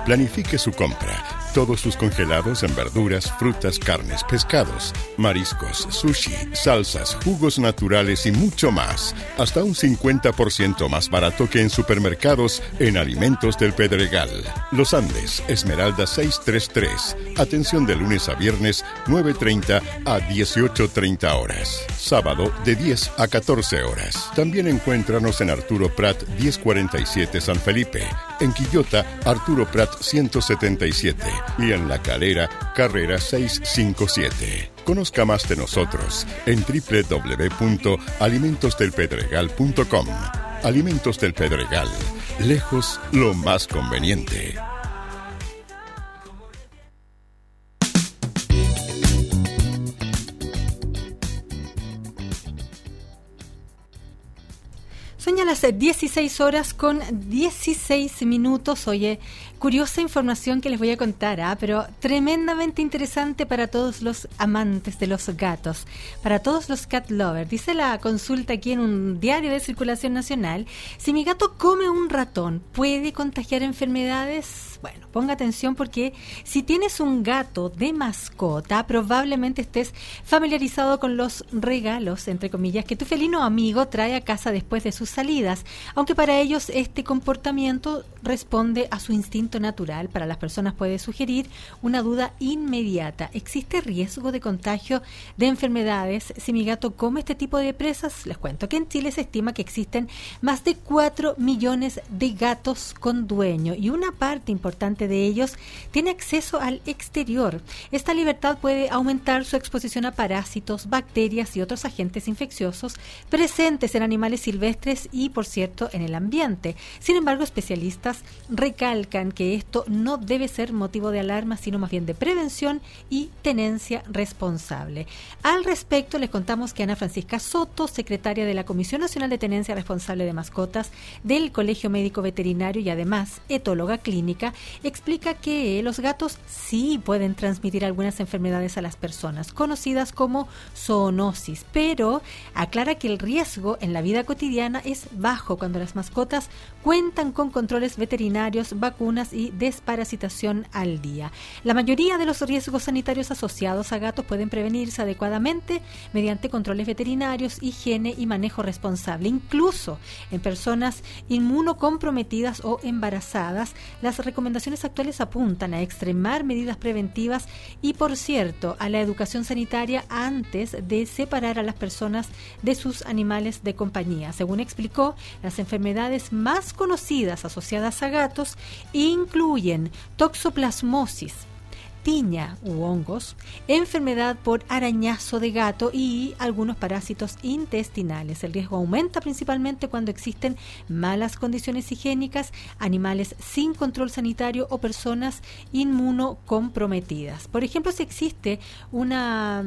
Planifique su compra. Todos sus congelados en verduras, frutas, carnes, pescados, mariscos, sushi, salsas, jugos naturales y mucho más. Hasta un 50% más barato que en supermercados en Alimentos del Pedregal. Los Andes, Esmeralda 633. Atención de lunes a viernes, 9:30 a 18:30 horas. Sábado, de 10 a 14 horas. También encuéntranos en Arturo Prat 1047 San Felipe. En Quillota, Arturo Prat 177. Y en La Calera, Carrera 657. Conozca más de nosotros en www.alimentosdelpedregal.com. Alimentos del Pedregal. Lejos lo más conveniente. Son ya las 16 horas con 16 minutos. Oye, curiosa información que les voy a contar, pero tremendamente interesante para todos los amantes de los gatos, para todos los cat lovers. Dice la consulta aquí en un diario de circulación nacional: si mi gato come un ratón, ¿puede contagiar enfermedades? Bueno, ponga atención, porque si tienes un gato de mascota, probablemente estés familiarizado con los regalos, entre comillas, que tu felino amigo trae a casa después de sus salidas, aunque para ellos este comportamiento responde a su instinto natural. Para las personas puede sugerir una duda inmediata: ¿existe riesgo de contagio de enfermedades si mi gato come este tipo de presas? Les cuento que en Chile se estima que existen más de 4 millones de gatos con dueño, y una parte importante de ellos tiene acceso al exterior. Esta libertad puede aumentar su exposición a parásitos, bacterias y otros agentes infecciosos presentes en animales silvestres y, por cierto, en el ambiente. Sin embargo, especialistas recalcan que esto no debe ser motivo de alarma, sino más bien de prevención y tenencia responsable. Al respecto, les contamos que Ana Francisca Soto, secretaria de la Comisión Nacional de Tenencia Responsable de Mascotas del Colegio Médico Veterinario y además etóloga clínica, explica que los gatos sí pueden transmitir algunas enfermedades a las personas, conocidas como zoonosis, pero aclara que el riesgo en la vida cotidiana es bajo cuando las mascotas cuentan con controles veterinarios, vacunas y desparasitación al día. La mayoría de los riesgos sanitarios asociados a gatos pueden prevenirse adecuadamente mediante controles veterinarios, higiene y manejo responsable. Incluso en personas inmunocomprometidas o embarazadas, las recomendaciones actuales apuntan a extremar medidas preventivas y, por cierto, a la educación sanitaria antes de separar a las personas de sus animales de compañía. Según explicó, las enfermedades más conocidas asociadas a gatos incluyen toxoplasmosis, tiña u hongos, enfermedad por arañazo de gato y algunos parásitos intestinales. El riesgo aumenta principalmente cuando existen malas condiciones higiénicas, animales sin control sanitario o personas inmunocomprometidas. Por ejemplo, si existe una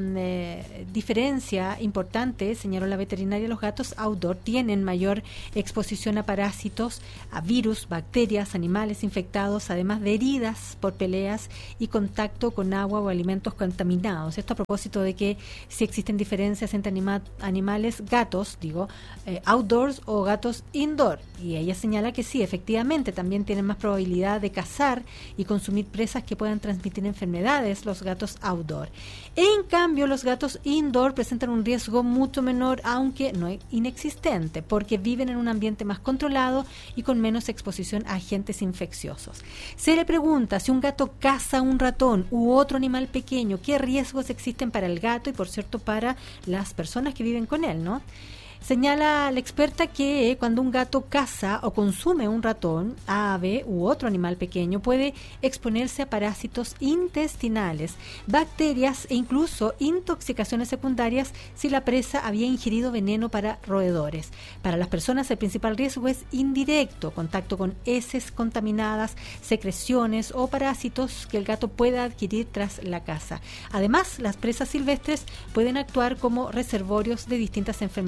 diferencia importante, señaló la veterinaria, los gatos outdoor tienen mayor exposición a parásitos, a virus, bacterias, animales infectados, además de heridas por peleas y contacto con agua o alimentos contaminados. Esto a propósito de que si existen diferencias entre animales, gatos, outdoors o gatos indoor. Y ella señala que sí, efectivamente, también tienen más probabilidad de cazar y consumir presas que puedan transmitir enfermedades los gatos outdoor. En cambio, los gatos indoor presentan un riesgo mucho menor, aunque no inexistente, porque viven en un ambiente más controlado y con menos exposición a agentes infecciosos. Se le pregunta si un gato caza un ratón u otro animal pequeño, ¿qué riesgos existen para el gato y, por cierto, para las personas que viven con él, ¿no? Señala la experta que cuando un gato caza o consume un ratón, ave u otro animal pequeño, puede exponerse a parásitos intestinales, bacterias e incluso intoxicaciones secundarias si la presa había ingerido veneno para roedores. Para las personas el principal riesgo es indirecto: contacto con heces contaminadas, secreciones o parásitos que el gato pueda adquirir tras la caza. Además, las presas silvestres pueden actuar como reservorios de distintas enfermedades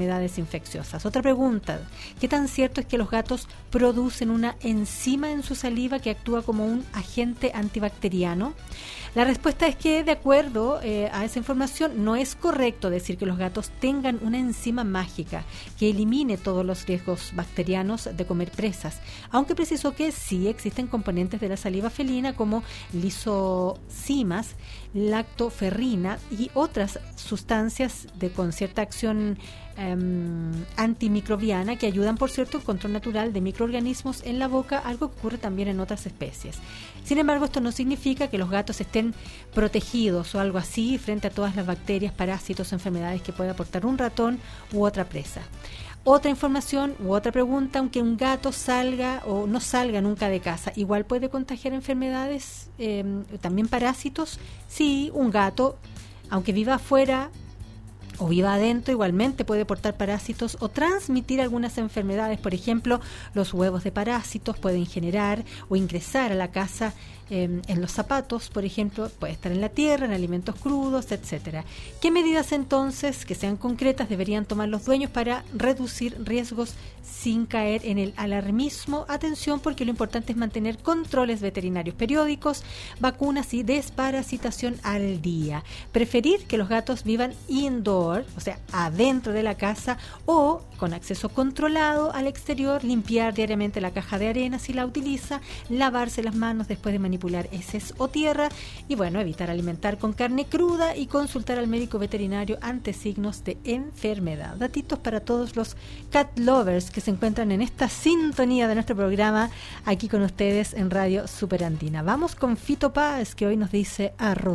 infecciosas. Otra pregunta, ¿qué tan cierto es que los gatos producen una enzima en su saliva que actúa como un agente antibacteriano? La respuesta es que, de acuerdo a esa información, no es correcto decir que los gatos tengan una enzima mágica que elimine todos los riesgos bacterianos de comer presas, aunque precisó que sí existen componentes de la saliva felina como lisocimas, lactoferrina y otras sustancias con cierta acción antimicrobiana que ayudan, por cierto, al control natural de microorganismos en la boca, algo que ocurre también en otras especies. Sin embargo, esto no significa que los gatos estén protegidos o algo así frente a todas las bacterias, parásitos o enfermedades que puede aportar un ratón u otra presa. Otra información u otra pregunta, aunque un gato salga o no salga nunca de casa, ¿igual puede contagiar enfermedades, también parásitos? Sí, un gato, aunque viva afuera o viva adentro, igualmente puede portar parásitos o transmitir algunas enfermedades. Por ejemplo, los huevos de parásitos pueden generar o ingresar a la casa en los zapatos, por ejemplo, puede estar en la tierra, en alimentos crudos, etcétera. ¿Qué medidas entonces, que sean concretas, deberían tomar los dueños para reducir riesgos sin caer en el alarmismo? Atención, porque lo importante es mantener controles veterinarios periódicos, vacunas y desparasitación al día. Preferir que los gatos vivan indoor, o sea, adentro de la casa, o con acceso controlado al exterior, limpiar diariamente la caja de arena si la utiliza, lavarse las manos después de manipular heces o tierra y, bueno, evitar alimentar con carne cruda y consultar al médico veterinario ante signos de enfermedad. Datitos para todos los cat lovers que se encuentran en esta sintonía de nuestro programa aquí con ustedes en Radio Superandina. Vamos con Fito Páez, que hoy nos dice arroz.